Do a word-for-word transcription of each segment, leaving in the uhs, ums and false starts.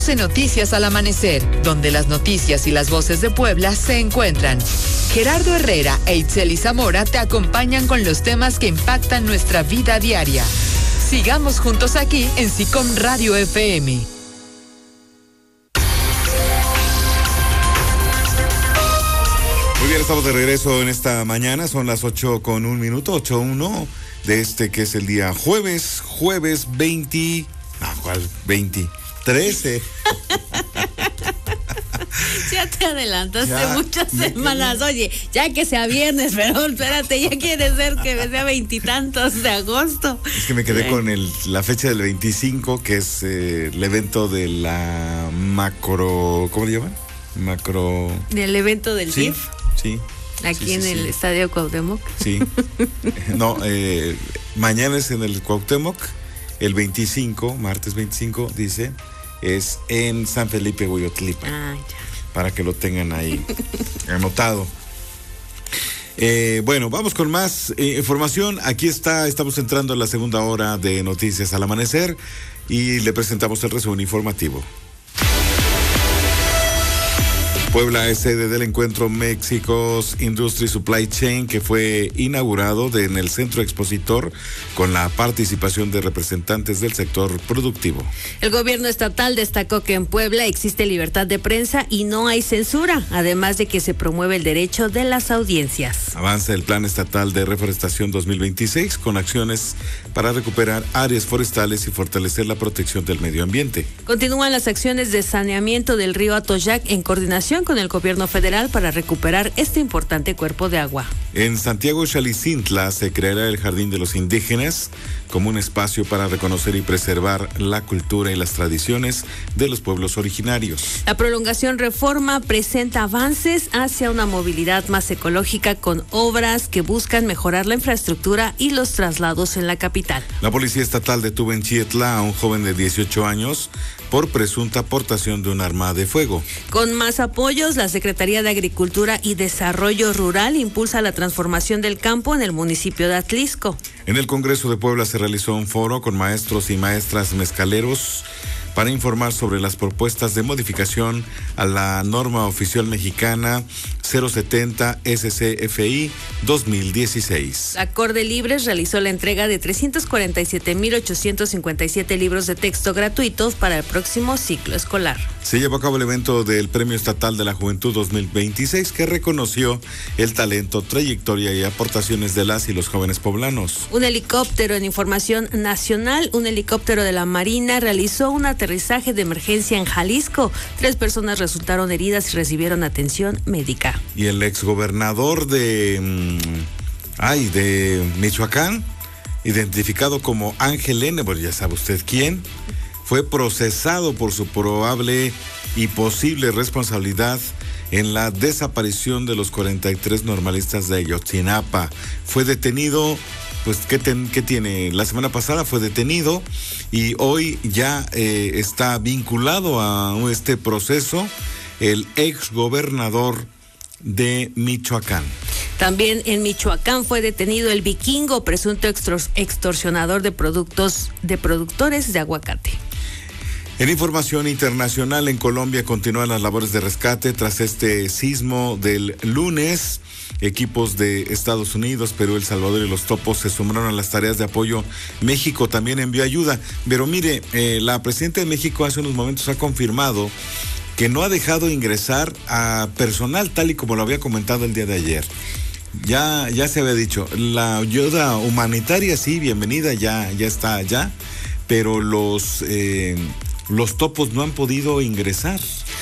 En Noticias al Amanecer, donde las noticias y las voces de Puebla se encuentran. Gerardo Herrera e Itzeli Zamora te acompañan con los temas que impactan nuestra vida diaria. Sigamos juntos aquí en SICOM Radio F M. Muy bien, estamos de regreso en esta mañana, son las ocho con un minuto, ocho uno de este que es el día jueves, jueves veinte, ah, ¿cuál? veinte. trece. Ya te adelantaste ya, muchas semanas. Me... Oye, ya que sea viernes, pero espérate, ya quiere ser que sea veintitantos de agosto. Es que me quedé con el, la fecha del veinticinco, que es eh, el evento de la macro, ¿cómo le llaman? Macro. Del evento del sí, D I F. Sí. Aquí sí, en sí, el sí. Estadio Cuauhtémoc. Sí. No, eh, mañana es en el Cuauhtémoc. El veinticinco, martes veinticinco, dice, es en San Felipe Hueyotlipa. Ah, ya. Para que lo tengan ahí anotado. Eh, bueno, vamos con más eh, información. Aquí está, estamos entrando en la segunda hora de Noticias al Amanecer y le presentamos el resumen informativo. Puebla es sede del encuentro México's Industry Supply Chain, que fue inaugurado de, en el centro expositor con la participación de representantes del sector productivo. El gobierno estatal destacó que en Puebla existe libertad de prensa y no hay censura, además de que se promueve el derecho de las audiencias. Avanza el Plan Estatal de Reforestación dos mil veintiséis con acciones para recuperar áreas forestales y fortalecer la protección del medio ambiente. Continúan las acciones de saneamiento del río Atoyac en coordinación con el gobierno federal para recuperar este importante cuerpo de agua. En Santiago Xalicintla se creará el Jardín de los Indígenas como un espacio para reconocer y preservar la cultura y las tradiciones de los pueblos originarios. La prolongación Reforma presenta avances hacia una movilidad más ecológica con obras que buscan mejorar la infraestructura y los traslados en la capital. La Policía Estatal detuvo en Chietla a un joven de dieciocho años por presunta aportación de un arma de fuego. Con más apoyos, la Secretaría de Agricultura y Desarrollo Rural impulsa la transformación del campo en el municipio de Atlisco. En el Congreso de Puebla se realizó un foro con maestros y maestras mezcaleros para informar sobre las propuestas de modificación a la norma oficial mexicana cero setenta S C F I dos mil dieciséis. La Corde Libres realizó la entrega de trescientos cuarenta y siete mil ochocientos cincuenta y siete libros de texto gratuitos para el próximo ciclo escolar. Se llevó a cabo el evento del Premio Estatal de la Juventud dos mil veintiséis, que reconoció el talento, trayectoria y aportaciones de las y los jóvenes poblanos. Un helicóptero en información nacional, un helicóptero de la Marina realizó un aterrizaje de emergencia en Jalisco. Tres personas resultaron heridas y recibieron atención médica. Y el exgobernador de, mmm, ay, de Michoacán, identificado como Ángel N., pues ya sabe usted quién, fue procesado por su probable y posible responsabilidad en la desaparición de los cuarenta y tres normalistas de Ayotzinapa. Fue detenido, pues, ¿qué, ten, qué tiene? La semana pasada fue detenido y hoy ya eh, está vinculado a este proceso el exgobernador de Michoacán. También en Michoacán fue detenido el Vikingo, presunto extorsionador de productos de productores de aguacate. En información internacional, en Colombia continúan las labores de rescate tras este sismo del lunes. Equipos de Estados Unidos, Perú, El Salvador y Los Topos se sumaron a las tareas de apoyo. México también envió ayuda. Pero mire, eh, la presidenta de México hace unos momentos ha confirmado que no ha dejado ingresar a personal, tal y como lo había comentado el día de ayer. Ya, ya se había dicho, la ayuda humanitaria sí, bienvenida, ya, ya está allá, pero los... Eh, Los topos no han podido ingresar.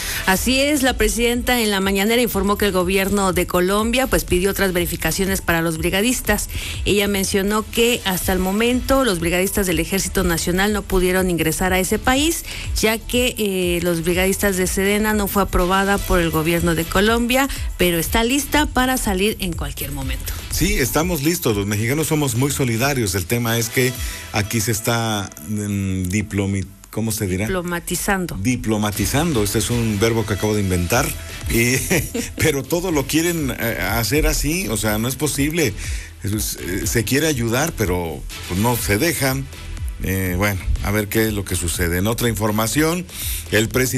Así es, la presidenta en la mañanera informó que el gobierno de Colombia pues pidió otras verificaciones para los brigadistas. Ella mencionó que hasta el momento los brigadistas del Ejército Nacional no pudieron ingresar a ese país, ya que eh, los brigadistas de Sedena no fue aprobada por el gobierno de Colombia, pero está lista para salir en cualquier momento. Sí, estamos listos, los mexicanos somos muy solidarios. El tema es que aquí se está mmm, diplomatizando. ¿Cómo se dirá? Diplomatizando. Diplomatizando, este es un verbo que acabo de inventar, y, pero todo lo quieren hacer así, o sea, no es posible. Se quiere ayudar, pero pues no se dejan. Eh, bueno, a ver qué es lo que sucede. En otra información, el presidente